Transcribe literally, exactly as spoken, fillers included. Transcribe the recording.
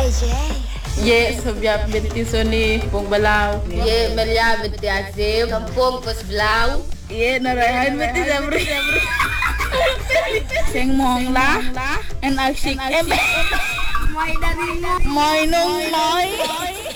Ye Sobiap binti Sony Pung Balau. Ye Maria binti Azim Kampung Pusblau. Ye Narayan binti Zabri. Seng Mong La and Aksik Em. Moi Nung Moi.